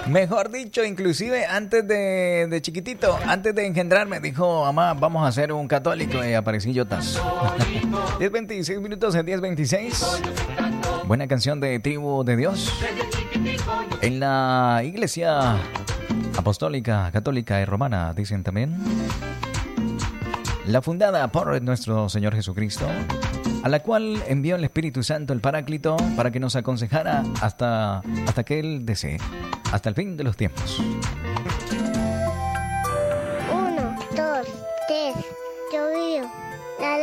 Mejor dicho, inclusive antes de chiquitito, antes de engendrarme, dijo, mamá, vamos a hacer un católico, y aparecí yo tas. 10:26 minutos en 10:26. Buena canción de Tribu de Dios. En la iglesia apostólica, católica y romana, dicen también, la fundada por nuestro Señor Jesucristo, a la cual envió el Espíritu Santo, el Paráclito, para que nos aconsejara hasta que Él desee, hasta el fin de los tiempos.